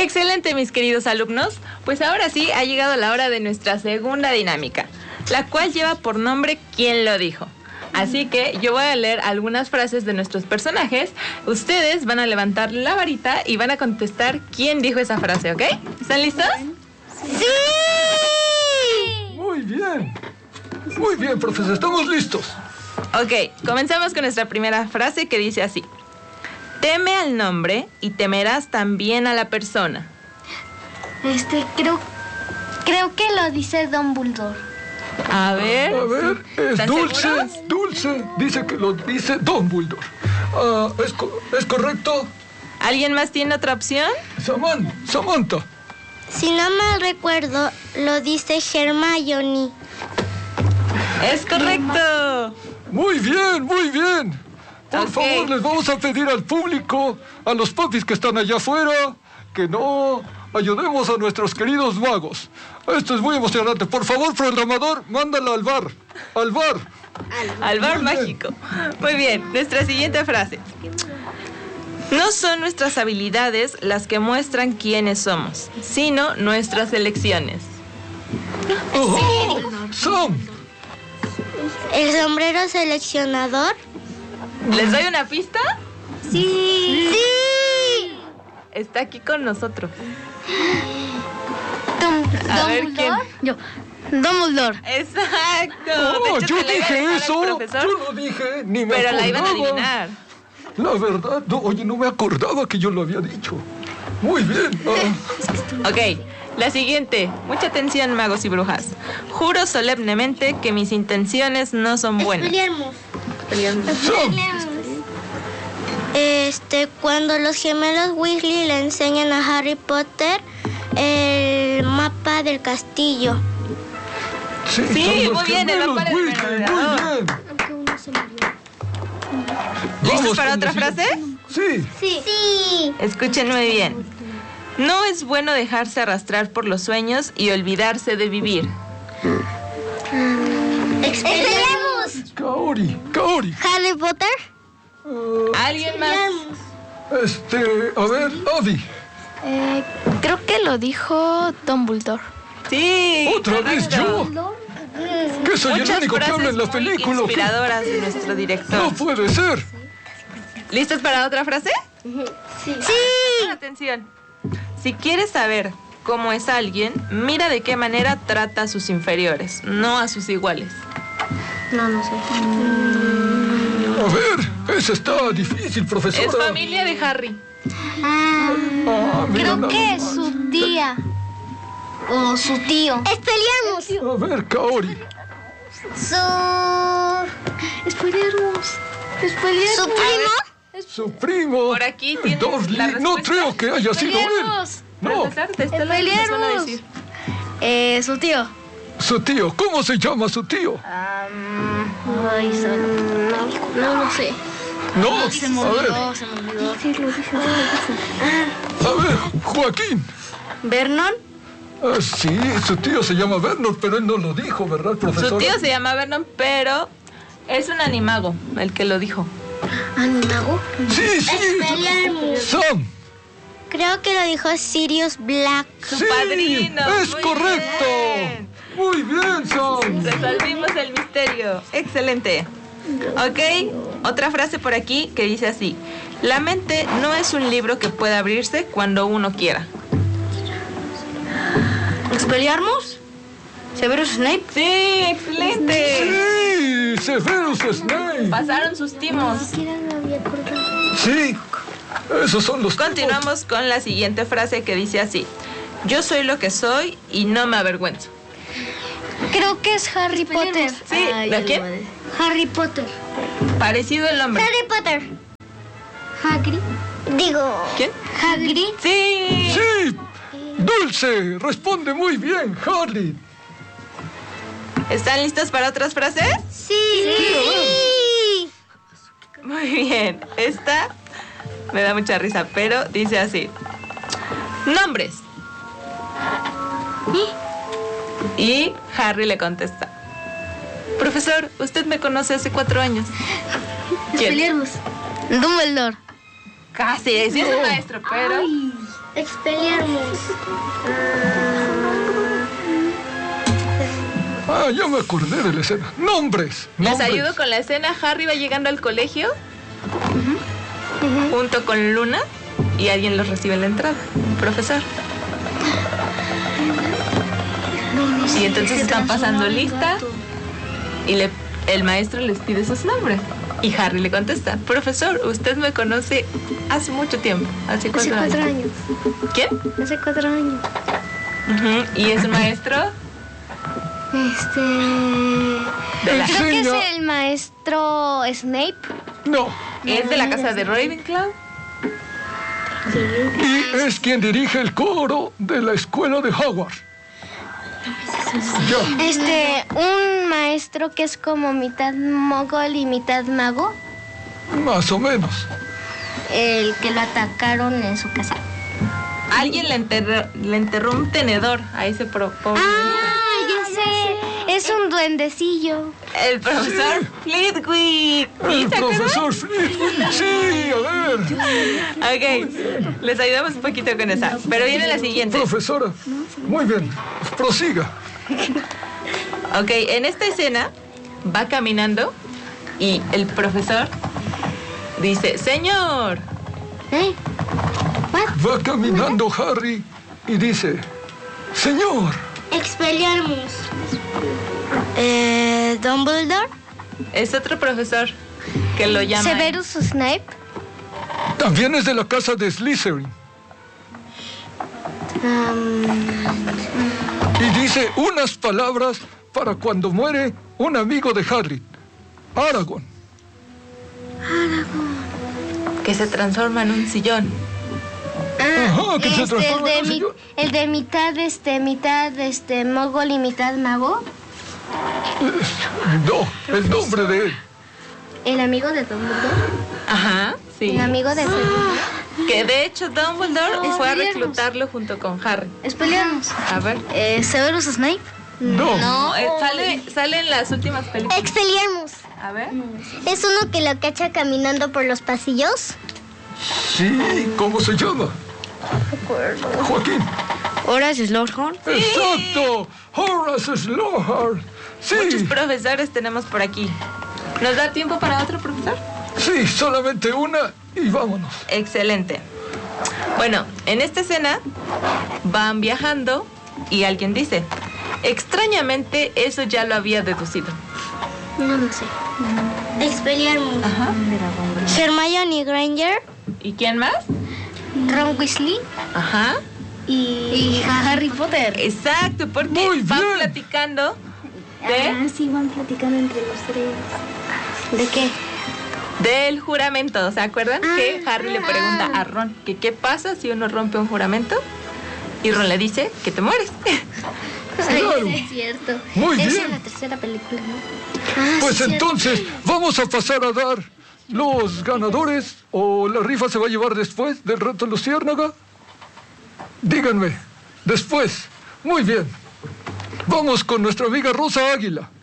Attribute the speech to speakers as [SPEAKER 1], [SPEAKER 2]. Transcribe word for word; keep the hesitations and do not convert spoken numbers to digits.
[SPEAKER 1] Excelente, mis queridos alumnos. Pues ahora sí ha llegado la hora de nuestra segunda dinámica, la cual lleva por nombre ¿Quién lo dijo? Así que yo voy a leer algunas frases de nuestros personajes. Ustedes van a levantar la varita y van a contestar quién dijo esa frase, ¿ok? ¿Están listos?
[SPEAKER 2] ¡Sí!
[SPEAKER 3] Muy bien. Muy bien, profesor. Estamos listos.
[SPEAKER 1] Ok, comenzamos con nuestra primera frase que dice así. Teme al nombre y temerás también a la persona.
[SPEAKER 2] Este, creo, creo que lo dice Dumbledore.
[SPEAKER 1] A ver.
[SPEAKER 3] A ver, es
[SPEAKER 1] ¿Están
[SPEAKER 3] Dulce.
[SPEAKER 1] seguros?
[SPEAKER 3] Dulce. Dice que lo dice Dumbledore. Ah, ¿es, co- ¿Es correcto?
[SPEAKER 1] ¿Alguien más tiene otra opción?
[SPEAKER 3] Saman, Samantha.
[SPEAKER 2] Si no mal recuerdo, lo dice Hermione.
[SPEAKER 1] Es correcto.
[SPEAKER 3] Muy bien, muy bien. Por
[SPEAKER 1] Ok.
[SPEAKER 3] favor, les vamos a pedir al público, a los papis que están allá afuera, que no ayudemos a nuestros queridos magos. Esto es muy emocionante. Por favor, programador, mándala al bar. Al bar.
[SPEAKER 1] Al bar
[SPEAKER 3] Muy bien.
[SPEAKER 1] mágico. Muy bien, nuestra siguiente frase. No son nuestras habilidades las que muestran quiénes somos, sino nuestras elecciones.
[SPEAKER 3] Oh, Sam.
[SPEAKER 2] ¿El sombrero seleccionador?
[SPEAKER 1] ¿Les doy una pista?
[SPEAKER 2] Sí. ¡Sí!
[SPEAKER 1] Está aquí con nosotros.
[SPEAKER 2] Dum-
[SPEAKER 1] A ver, ¿quién?
[SPEAKER 2] Yo. Dumbledore.
[SPEAKER 1] Exacto.
[SPEAKER 3] Oh,
[SPEAKER 1] De hecho,
[SPEAKER 3] yo
[SPEAKER 1] te la iba a
[SPEAKER 3] dije
[SPEAKER 1] dejar al
[SPEAKER 3] eso.
[SPEAKER 1] profesor,
[SPEAKER 3] Yo lo dije. Ni me
[SPEAKER 1] pero la iban a
[SPEAKER 3] acordaba.
[SPEAKER 1] adivinar.
[SPEAKER 3] La verdad, no, oye, no me acordaba que yo lo había dicho. Muy bien. Ah,
[SPEAKER 1] Ok, la siguiente. Mucha atención, magos y brujas. Juro solemnemente que mis intenciones no son buenas.
[SPEAKER 3] Sam.
[SPEAKER 2] Este, cuando los gemelos Weasley le enseñan a Harry Potter el mapa del castillo.
[SPEAKER 3] Sí,
[SPEAKER 1] Sí,
[SPEAKER 3] son los
[SPEAKER 1] muy bien, el
[SPEAKER 3] gemelos
[SPEAKER 1] mapa del
[SPEAKER 3] Weasley,
[SPEAKER 1] merodeador.
[SPEAKER 3] Muy bien.
[SPEAKER 1] ¿Listos
[SPEAKER 3] Vamos
[SPEAKER 1] para
[SPEAKER 3] con
[SPEAKER 1] otra
[SPEAKER 3] la
[SPEAKER 1] frase?
[SPEAKER 3] siguiente. Sí.
[SPEAKER 2] Sí. Sí.
[SPEAKER 1] Escuchen muy bien. No es bueno dejarse arrastrar por los sueños y olvidarse de vivir.
[SPEAKER 2] Expelliarmus.
[SPEAKER 3] Kaori, Kaori.
[SPEAKER 2] Harry Potter.
[SPEAKER 3] Ah,
[SPEAKER 1] ¿Alguien más?
[SPEAKER 3] este, a ver, Avi.
[SPEAKER 4] Eh, creo que lo dijo Dumbledore.
[SPEAKER 1] Sí.
[SPEAKER 3] ¿Otra vez
[SPEAKER 1] correcto.
[SPEAKER 3] yo? ¿Que soy el
[SPEAKER 1] Muchas
[SPEAKER 3] único que
[SPEAKER 1] frases
[SPEAKER 3] habla en la
[SPEAKER 1] muy
[SPEAKER 3] película? ¿o qué?
[SPEAKER 1] inspiradoras de nuestro director.
[SPEAKER 3] No puede ser.
[SPEAKER 1] ¿Listos para otra frase?
[SPEAKER 2] Sí.
[SPEAKER 1] Pon atención. Si quieres saber cómo es alguien, mira de qué manera trata a sus inferiores, no a sus iguales.
[SPEAKER 2] No, no sé.
[SPEAKER 3] A ver, esa está difícil, profesora.
[SPEAKER 1] Es familia de Harry.
[SPEAKER 2] Ah,
[SPEAKER 3] Ah, mira
[SPEAKER 2] creo
[SPEAKER 3] nada
[SPEAKER 2] que es
[SPEAKER 3] más.
[SPEAKER 2] su tía. O su tío. Expelliarmus.
[SPEAKER 3] A ver, Kaori.
[SPEAKER 2] Su... Expelliarmus. Expelliarmus. ¿Su primo?
[SPEAKER 3] Su primo.
[SPEAKER 1] Por aquí tienes
[SPEAKER 3] Dursley.
[SPEAKER 1] la
[SPEAKER 3] No
[SPEAKER 1] respuesta.
[SPEAKER 3] creo que haya sido él. No,
[SPEAKER 1] Profesor, te está la que nos van a decir.
[SPEAKER 2] Eh, su tío.
[SPEAKER 3] su tío. ¿Cómo se llama su tío?
[SPEAKER 2] Ay, solo. No lo sé.
[SPEAKER 3] No, a ver,
[SPEAKER 2] se me olvidó.
[SPEAKER 3] a ver, Joaquín.
[SPEAKER 2] ¿Vernon?
[SPEAKER 3] Ah, sí, su tío se llama Vernon, pero él no lo dijo, ¿verdad, profesor?
[SPEAKER 1] Su tío se llama Vernon, pero es un animago el que lo dijo.
[SPEAKER 2] ¿Animago?
[SPEAKER 3] Sí, sí.
[SPEAKER 2] Expelliarmus.
[SPEAKER 3] Sam.
[SPEAKER 2] Creo que lo dijo Sirius Black.
[SPEAKER 1] Su
[SPEAKER 3] Sí,
[SPEAKER 1] padrino.
[SPEAKER 3] es
[SPEAKER 1] Muy
[SPEAKER 3] correcto.
[SPEAKER 1] bien.
[SPEAKER 3] Muy bien, Sam.
[SPEAKER 1] Resolvimos el misterio. Excelente. Ok, otra frase por aquí que dice así. La mente no es un libro que pueda abrirse cuando uno quiera.
[SPEAKER 2] ¿Expelliarmus? ¿Severus Snape?
[SPEAKER 1] Sí, excelente.
[SPEAKER 3] Sí, Severus Snape.
[SPEAKER 1] Pasaron sus timos.
[SPEAKER 3] Sí, esos son los
[SPEAKER 1] Continuamos con la siguiente frase que dice así. Yo soy lo que soy y no me avergüenzo.
[SPEAKER 2] Creo que es Harry Potter.
[SPEAKER 1] Sí, ¿de quién?
[SPEAKER 2] Harry Potter.
[SPEAKER 1] Parecido el nombre.
[SPEAKER 2] Harry Potter. Hagrid. Digo.
[SPEAKER 1] ¿Quién?
[SPEAKER 2] Hagrid.
[SPEAKER 1] Sí.
[SPEAKER 3] Sí, Dulce, responde muy bien, Harry.
[SPEAKER 1] ¿Están listos para otras frases?
[SPEAKER 2] Sí. Sí.
[SPEAKER 1] Muy bien. Esta me da mucha risa, pero dice así. Nombres. Y Harry le contesta. Profesor, usted me conoce hace cuatro años. ¿Quién?
[SPEAKER 2] Expelliarmus. Dumbledore.
[SPEAKER 1] Casi, sí es un maestro, pero...
[SPEAKER 2] Expelliarmus.
[SPEAKER 3] Ah, ya me acordé de la escena. ¡Nombres!
[SPEAKER 1] Les
[SPEAKER 3] nombres.
[SPEAKER 1] ayudo con la escena. Harry va llegando al colegio junto con Luna y alguien los recibe en la entrada. Un profesor. Y entonces están pasando lista y le, el maestro les pide sus nombres. Y Harry le contesta: profesor, usted me conoce hace mucho tiempo. Hace cuatro,
[SPEAKER 2] Hace cuatro
[SPEAKER 1] años.
[SPEAKER 2] años.
[SPEAKER 1] ¿Quién?
[SPEAKER 2] Hace cuatro años.
[SPEAKER 1] Ujú. ¿Y es un maestro?
[SPEAKER 2] Este...
[SPEAKER 1] De la...
[SPEAKER 4] Creo que es
[SPEAKER 3] Enseña-
[SPEAKER 4] el maestro Snape.
[SPEAKER 3] No.
[SPEAKER 1] ¿Es de la casa de Ravenclaw?
[SPEAKER 3] Y es quien dirige el coro de la escuela de Hogwarts. Ya.
[SPEAKER 4] Este, un maestro que es como mitad mogol y mitad mago.
[SPEAKER 3] Más o menos.
[SPEAKER 4] El que lo atacaron en su casa.
[SPEAKER 1] Alguien le enterró, le enterró un tenedor a ese pro- pobre.
[SPEAKER 4] Ah, ya sé. Es un duendecillo.
[SPEAKER 1] El profesor Flitwick. ¿Sí,
[SPEAKER 3] El
[SPEAKER 1] se acuerdan?
[SPEAKER 3] profesor Flitwick. Sí, a ver.
[SPEAKER 1] Ok, les ayudamos un poquito con esa. Pero viene la siguiente.
[SPEAKER 3] Profesora. Muy bien. Prosiga.
[SPEAKER 1] Ok, en esta escena va caminando y el profesor dice: señor.
[SPEAKER 4] ¿Eh?
[SPEAKER 3] Va caminando Harry y dice: señor.
[SPEAKER 2] Expelliarmus. Eh, Dumbledore.
[SPEAKER 1] Es otro profesor que lo llama.
[SPEAKER 4] Severus Snape.
[SPEAKER 3] También es de la casa de Slytherin. Y dice unas palabras para cuando muere un amigo de Harry, Aragorn.
[SPEAKER 1] Que se transforma en un sillón.
[SPEAKER 3] Ajá, que se
[SPEAKER 4] Este, el,
[SPEAKER 3] transforma
[SPEAKER 4] de
[SPEAKER 3] en un
[SPEAKER 4] mi-
[SPEAKER 3] señor.
[SPEAKER 4] el de mitad, este, mitad, este, mogol y mitad mago.
[SPEAKER 3] No, el nombre de él.
[SPEAKER 4] El amigo de Dumbledore.
[SPEAKER 1] Ajá, sí.
[SPEAKER 4] El amigo de Dumbledore.
[SPEAKER 1] Que de hecho Dumbledore
[SPEAKER 4] Oh,
[SPEAKER 1] fue a
[SPEAKER 4] Expelliarmus.
[SPEAKER 1] reclutarlo junto con Harry.
[SPEAKER 4] Expelliarmus.
[SPEAKER 1] A ver.
[SPEAKER 4] Eh, Severus Snape.
[SPEAKER 3] No.
[SPEAKER 1] No, eh, sale, sale en las últimas películas.
[SPEAKER 2] Expelliarmus.
[SPEAKER 1] A ver.
[SPEAKER 2] ¿Es uno que lo cacha caminando por los pasillos?
[SPEAKER 3] Sí, ¿cómo se llama? Joaquín.
[SPEAKER 2] Horace Slughorn.
[SPEAKER 3] Exacto. Horace Slughorn.
[SPEAKER 1] Muchos
[SPEAKER 3] Sí,
[SPEAKER 1] profesores tenemos por aquí. ¿Nos da tiempo para otro profesor?
[SPEAKER 3] sí, solamente una y vámonos.
[SPEAKER 1] Excelente. Bueno, en esta escena van viajando y alguien dice: extrañamente eso ya lo había deducido.
[SPEAKER 2] No lo sé. Expelliarmus.
[SPEAKER 1] Ajá.
[SPEAKER 2] Hermione Granger.
[SPEAKER 1] ¿Y quién más?
[SPEAKER 4] Ron Weasley.
[SPEAKER 1] Ajá.
[SPEAKER 4] Y, y Harry Potter.
[SPEAKER 1] Exacto, porque
[SPEAKER 3] Muy
[SPEAKER 1] van
[SPEAKER 3] bien.
[SPEAKER 1] platicando
[SPEAKER 4] Ah,
[SPEAKER 1] de,
[SPEAKER 4] sí, van platicando entre los tres. ¿De qué?
[SPEAKER 1] del juramento. ¿Se acuerdan? Que Harry le pregunta a Ron que qué pasa si uno rompe un juramento. Y Ron le dice que te mueres.
[SPEAKER 3] Claro.
[SPEAKER 4] Es cierto.
[SPEAKER 3] Muy
[SPEAKER 4] Esa
[SPEAKER 3] bien.
[SPEAKER 4] es la tercera película, ¿no?
[SPEAKER 3] Pues entonces vamos a pasar a dar los ganadores, o la rifa se va a llevar después del reto Luciérnaga. Díganme, después. Muy bien. Vamos con nuestra amiga Rosa Águila.